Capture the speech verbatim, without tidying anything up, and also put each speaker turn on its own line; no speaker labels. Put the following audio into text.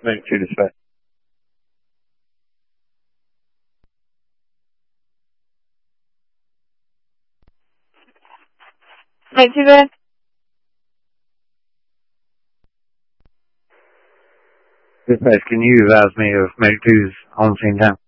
Make two dispatch.
Make two dispatch.
Dispatch, can you advise me of Make two's on scene time?